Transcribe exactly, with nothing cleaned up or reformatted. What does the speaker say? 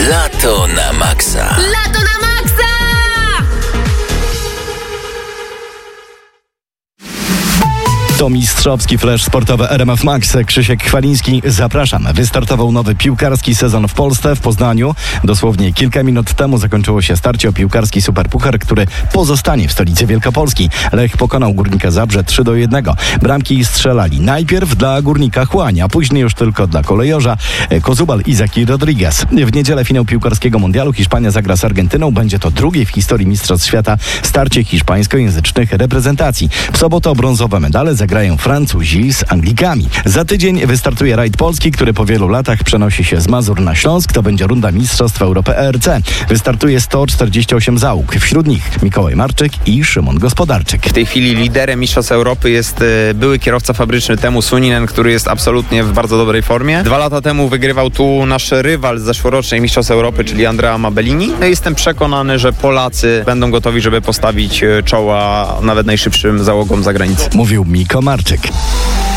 Lato na maksa. Lato na maksa! To mistrzowski flash sportowy R M F Max. Krzysiek Chwaliński, zapraszam. Wystartował nowy piłkarski sezon w Polsce, w Poznaniu. Dosłownie kilka minut temu zakończyło się starcie o piłkarski superpuchar, który pozostanie w stolicy Wielkopolski. Lech pokonał Górnika Zabrze trzy do jednego. Bramki strzelali najpierw dla Górnika Chłań, a później już tylko dla kolejorza Kozubal, Izaki Rodriguez. W niedzielę finał piłkarskiego mundialu. Hiszpania zagra z Argentyną. Będzie to drugie w historii Mistrzostw Świata starcie hiszpańskojęzycznych reprezentacji. W sobotę o brązowe medale zagrają Francuzi z Anglikami. Za tydzień wystartuje rajd Polski, który po wielu latach przenosi się z Mazur na Śląsk. To będzie runda Mistrzostw Europy E R C. Wystartuje sto czterdzieści osiem załóg. Wśród nich Mikołaj Marczyk i Szymon Gospodarczyk. W tej chwili liderem Mistrzostw Europy jest były kierowca fabryczny Teemu Suninen, który jest absolutnie w bardzo dobrej formie. Dwa lata temu wygrywał tu nasz rywal z zeszłorocznej Mistrzostw Europy, czyli Andrea Mabellini. Jestem przekonany, że Polacy będą gotowi, żeby postawić czoła nawet najszybszym załogom z zagranicy. Mówił Miko Marczyk.